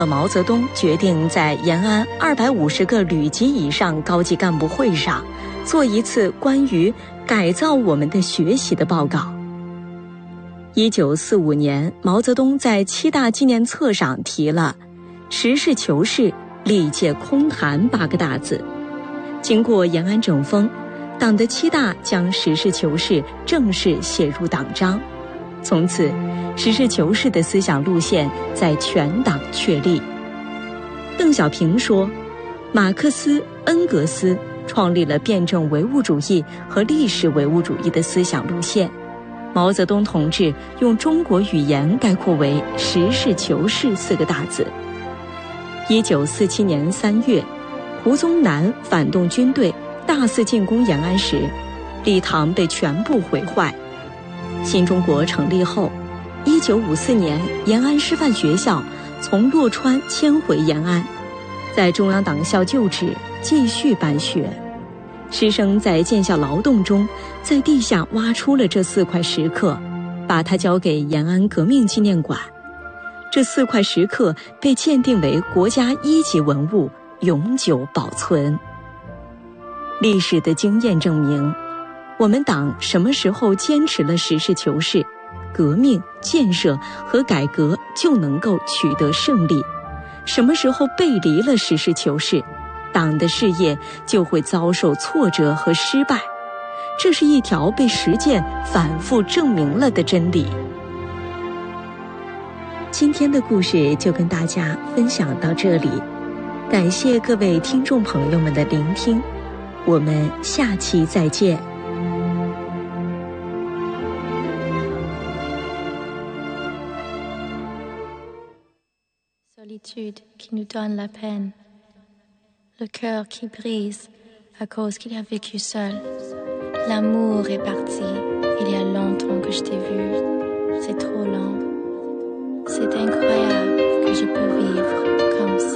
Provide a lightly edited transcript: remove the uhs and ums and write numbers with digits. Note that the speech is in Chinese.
毛泽东决定在延安250个旅级以上高级干部会上做一次关于改造我们的学习的报告。1945年，毛泽东在7大纪念册上提了实事求是、历届空谈8个大字。经过延安整风，党的7大将实事求是正式写入党章，从此实事求是的思想路线在全党确立。邓小平说，马克思、恩格斯创立了辩证唯物主义和历史唯物主义的思想路线，毛泽东同志用中国语言概括为实事求是4个大字。1947年3月，胡宗南反动军队大肆进攻延安时，礼堂被全部毁坏。新中国成立后，1954年延安师范学校从洛川迁回延安，在中央党校就职，继续办学。师生在建校劳动中，在地下挖出了这4块石刻，把它交给延安革命纪念馆。这4块石刻被鉴定为国家1级文物，永久保存。历史的经验证明，我们党什么时候坚持了实事求是，革命、建设和改革就能够取得胜利；什么时候背离了实事求是，党的事业就会遭受挫折和失败。这是一条被实践反复证明了的真理。今天的故事就跟大家分享到这里，感谢各位听众朋友们的聆听，我们下期再见。 Solitude qui nous donne la peine, le cœur qui brise à cause qu'il a vécu seul. L'amour est parti, il y a longtemps que je t'ai vu, c'est trop lent. C'est incroyable que je peux vivre